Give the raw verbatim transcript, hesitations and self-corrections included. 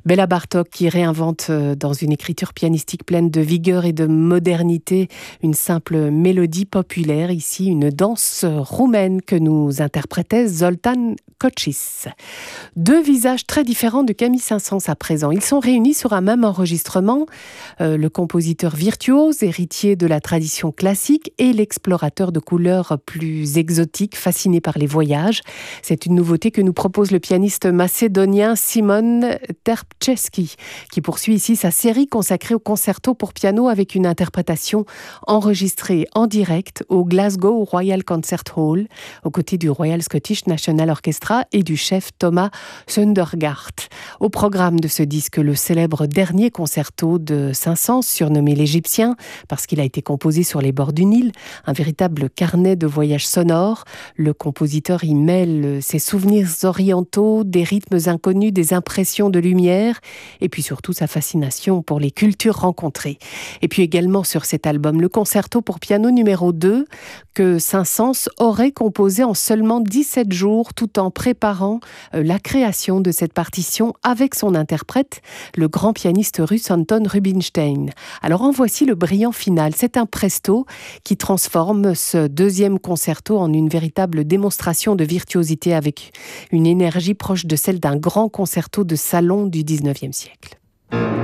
Béla Bartók qui réinvente dans une écriture pianistique pleine de vigueur et de modernité une simple mélodie populaire, ici une danse roumaine que nous interprétait Zoltán Kocsis. Deux visages très différents de Camille Saint-Saëns à présent. Ils sont réunis sur un même enregistrement, euh, le compositeur virtuose, héritier de la tradition classique et l'explorateur de couleurs plus exotiques, fasciné par les voyages. C'est une nouveauté que nous propose le pianiste macédonien Simon Terpczewski, qui poursuit ici sa série consacrée au concerto pour piano avec une interprétation enregistrée en direct au Glasgow Royal Concert Hall, aux côtés du Royal Scottish National Orchestra et du chef Thomas Søndergaard. Au programme de ce disque, le célèbre dernier concerto de Saint-Saëns, surnommé l'Égyptien, parce qu'il a été composé sur les bords du Nil, un véritable carnet de voyage sonore. Le compositeur y mêle ses souvenirs orientaux, des rythmes inconnus, des impressions de lumière, et puis surtout sa fascination pour les cultures rencontrées. Et puis également sur cet album, le concerto pour piano numéro deux, que Saint-Saëns aurait composé en seulement dix-sept jours, tout en préparant la création de cette partition avec son interprète, le grand pianiste russe Anton Rubinstein. Alors en voici le brillant final. C'est un presto qui transforme ce deuxième concerto en une véritable démonstration de virtuosité avec une énergie proche de celle d'un grand concerto de salon du dix-neuvième siècle.